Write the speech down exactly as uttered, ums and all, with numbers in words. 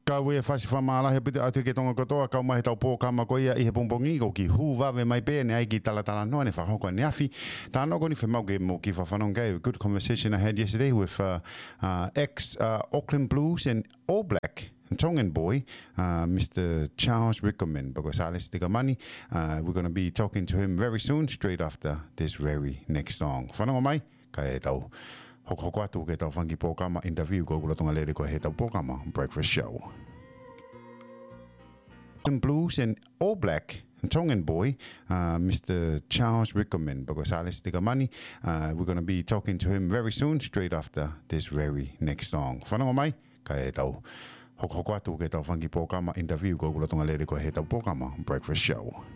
Ka we fasi fa mala he pita atu ke tonga kotoa ka mai tau po kama ko ia I he pompong go ki hu va ve mai pe ne ai ki tala tala no ne fa hoko ne afi ta no go ni fe mau ge mo ki fa fa no ge good conversation I had yesterday with uh, uh, ex uh, Auckland Blues and All Black Tongan boy, uh, Mister Charles Rickerman, because Alice Digamani, uh, we're going to be talking to him very soon, straight after this very next song. Whanau mai, ka e tau hoko hoko atu ke tau whangi pōkama interview ko kula tonga lere ko he tau pōkama breakfast show. Blues and All Black Tongan boy, uh, Mister Charles Rickerman, because Alice Digamani, uh, we're going to be talking to him very soon, straight after this very next song. Whanau mai, ka e tau hoko hoko atu ke tau whangi pōkama interview ko kula tonga lere ko he tau pōkama breakfast show.